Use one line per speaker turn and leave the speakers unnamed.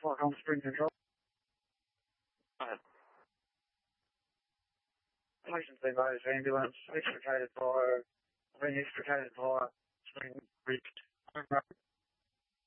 Park on Spring Control. Emergency base ambulance extricated by Spring Ridge Home Road.